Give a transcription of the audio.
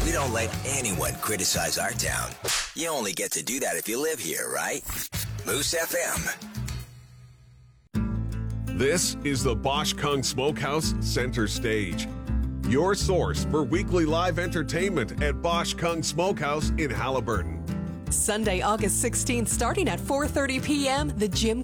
We don't let anyone criticize our town. You only get to do that if you live here, right? Moose FM. This is the Bosch Kung Smokehouse Center Stage. Your source for weekly live entertainment at Bosch Kung Smokehouse in Halliburton. Sunday, August 16th, starting at 4:30 p.m., the Jim